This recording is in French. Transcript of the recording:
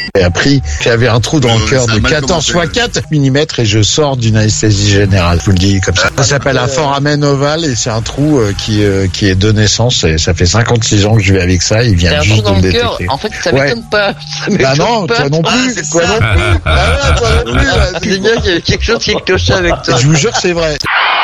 J'ai appris qu'il y avait un trou dans le cœur de 14 x 4 mm et je sors d'une anesthésie générale. Je vous le dis comme ça. Ça s'appelle un foramen ovale et c'est un trou qui est de naissance et ça fait 56 ans que je vis avec ça. Il vient juste de le détecter. En fait, ça m'étonne pas. Bah non, toi non plus. Toi non plus. C'est bien qu'il y avait quelque chose qui clochait avec toi. Je vous jure, c'est vrai.